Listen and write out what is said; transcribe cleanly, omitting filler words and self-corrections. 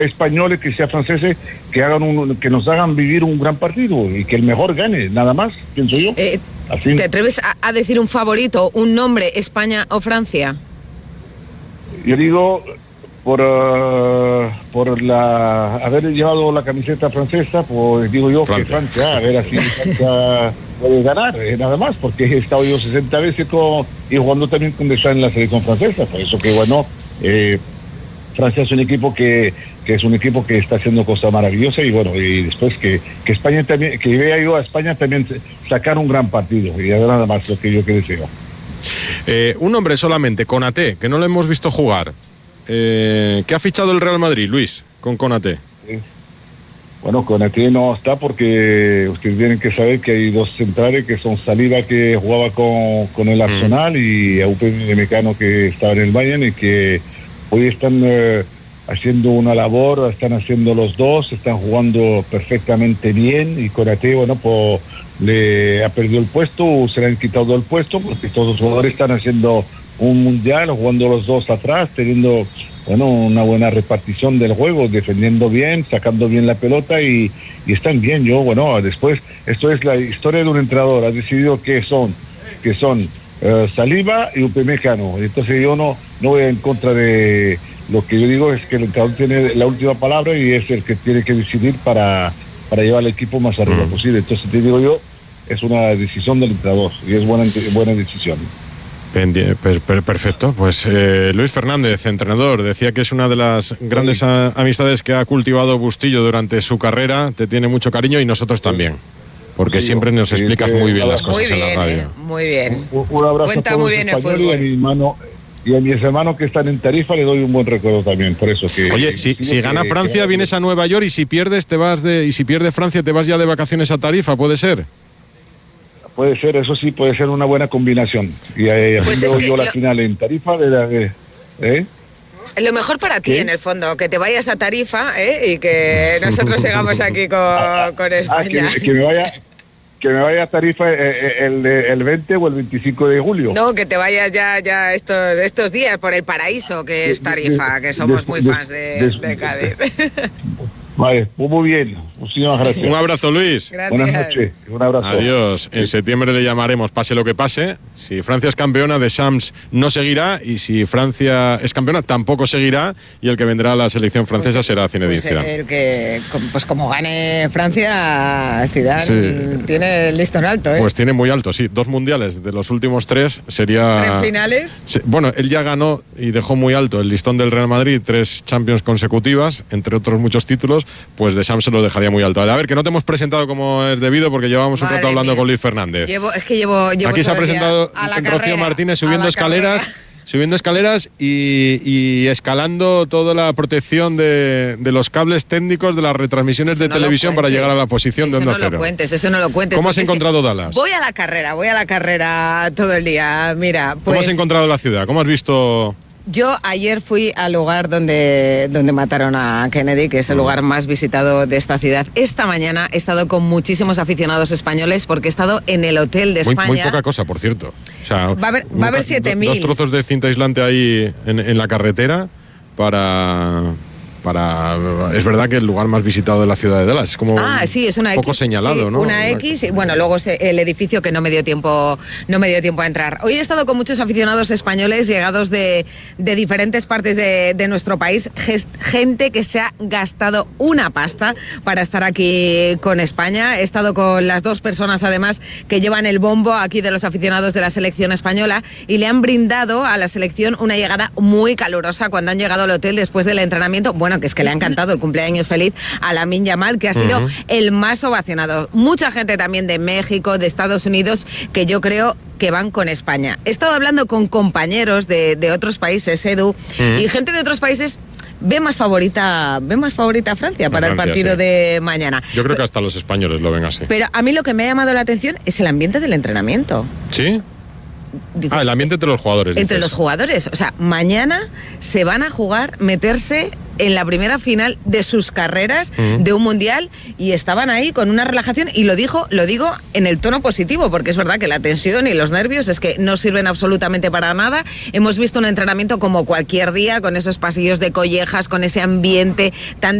españoles, que sean franceses, que nos hagan vivir un gran partido y que el mejor gane, nada más, pienso yo. Así. ¿Te atreves a decir un favorito, un nombre, España o Francia? Yo digo, por haber llevado la camiseta francesa, pues digo yo que Francia, a ver así Francia puede ganar, nada más, porque he estado yo 60 veces y jugando también con Deschamps en la selección francesa, por eso que bueno, Francia es un equipo que es un equipo que está haciendo cosas maravillosas, y bueno, y después que España también, que vea yo a España también sacar un gran partido, y nada más lo que yo que deseo. Un hombre solamente, Konaté, que no lo hemos visto jugar. ¿Qué ha fichado el Real Madrid, Luis, con Konaté? Bueno, Konaté no está porque ustedes tienen que saber que hay dos centrales, que son Saliba, que jugaba con el Arsenal, y Upamecano, que estaba en el Bayern, y que hoy están haciendo una labor, están haciendo los dos, están jugando perfectamente bien, y Konaté, bueno, pues le ha perdido el puesto, se le han quitado el puesto, porque todos los jugadores están haciendo un mundial, jugando los dos atrás, teniendo, bueno, una buena repartición del juego, defendiendo bien, sacando bien la pelota, y están bien. Yo, bueno, después, esto es la historia de un entrenador, ha decidido que son Saliba y Upamecano, entonces yo no voy en contra de lo que yo digo, es que el entrenador tiene la última palabra y es el que tiene que decidir para llevar al equipo más arriba posible. Entonces te digo yo, es una decisión del entrenador y es buena decisión. Perfecto, pues Luis Fernández, entrenador, decía que es una de las grandes amistades que ha cultivado Bustillo durante su carrera, te tiene mucho cariño y nosotros también, porque siempre nos explicas muy bien las cosas en la radio. Muy bien, un abrazo. Cuenta muy bien el fútbol. Y a mis hermanos que están en Tarifa le doy un buen recuerdo también, por eso que... Oye, si gana Francia vienes a Nueva York, y si pierdes y si pierde Francia te vas ya de vacaciones a Tarifa, ¿puede ser? Puede ser, eso sí, puede ser una buena combinación. Y pues yo la final en Tarifa Lo mejor para ti, en el fondo, que te vayas a Tarifa, y que nosotros sigamos aquí con España. Que me vaya a Tarifa el 20 o el 25 de julio. No, que te vayas ya estos días por el paraíso que es Tarifa, que somos muy fans de Cádiz. Vale, muy bien. Muchísimas gracias. Un abrazo, Luis. Gracias. Buenas noches. Un abrazo. Adiós. En septiembre le llamaremos, pase lo que pase. Si Francia es campeona, Deschamps no seguirá, y si Francia es campeona, tampoco seguirá, y el que vendrá a la selección francesa será Zinedine Zidane. El que, pues como gane Francia, Zidane tiene el listón alto, Pues tiene muy alto, sí. 2 mundiales de los últimos 3 sería... 3 finales. Bueno, él ya ganó y dejó muy alto el listón del Real Madrid, 3 Champions consecutivas, entre otros muchos títulos, pues Deschamps se lo dejaría muy alto. A ver, que no te hemos presentado como es debido, porque llevábamos un rato hablando con Luis Fernández. Llevo Aquí se ha presentado Rocío Martínez subiendo escaleras y escalando toda la protección de los cables técnicos de las retransmisiones de televisión para llegar a la posición de Onda Cero. Eso no lo cuentes. ¿Cómo has encontrado Dallas? Voy a la carrera todo el día. Mira, pues, ¿cómo has encontrado la ciudad? ¿Cómo has visto...? Yo ayer fui al lugar donde mataron a Kennedy, que es el lugar más visitado de esta ciudad. Esta mañana he estado con muchísimos aficionados españoles, porque he estado en el hotel de España. Muy poca cosa, por cierto. O sea, va a haber 7.000. 2 trozos de cinta aislante ahí en la carretera para... Es verdad que el lugar más visitado de la ciudad de Dallas es como es una poco X, señalado, ¿no? Una X, y bueno, luego el edificio que no me dio tiempo a entrar. Hoy he estado con muchos aficionados españoles llegados de diferentes partes de nuestro país, gente que se ha gastado una pasta para estar aquí con España. He estado con las 2 personas, además, que llevan el bombo aquí de los aficionados de la selección española, y le han brindado a la selección una llegada muy calurosa cuando han llegado al hotel después del entrenamiento. Bueno, que es que le ha encantado el cumpleaños feliz a Lamine Yamal, que ha sido el más ovacionado. Mucha gente también de México, de Estados Unidos, que yo creo que van con España. He estado hablando con compañeros de otros países, Edu, y gente de otros países ve más favorita a Francia para el partido de mañana. Yo creo que hasta los españoles lo ven así. Pero a mí lo que me ha llamado la atención es el ambiente del entrenamiento. ¿Sí? Dices, el ambiente entre los jugadores. Entre los jugadores. O sea, mañana se van a jugar, meterse en la primera final de sus carreras de un mundial y estaban ahí con una relajación y lo digo en el tono positivo, porque es verdad que la tensión y los nervios es que no sirven absolutamente para nada. Hemos visto un entrenamiento como cualquier día, con esos pasillos de collejas, con ese ambiente tan